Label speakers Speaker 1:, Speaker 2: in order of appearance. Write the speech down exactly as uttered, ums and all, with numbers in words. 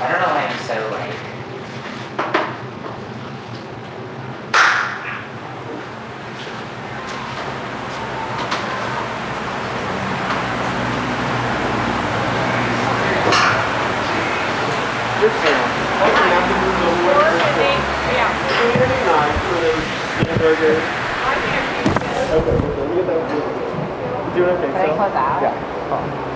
Speaker 1: I don't know why I'm so like.
Speaker 2: This now. Also, now to move over
Speaker 3: Or
Speaker 2: with
Speaker 3: can they, yeah.
Speaker 2: three ninety-nine for those dinner burgers.
Speaker 3: I can't use it.
Speaker 2: Okay, let me get that. You doing okay?
Speaker 1: Can I
Speaker 2: so?
Speaker 1: close out?
Speaker 2: Yeah.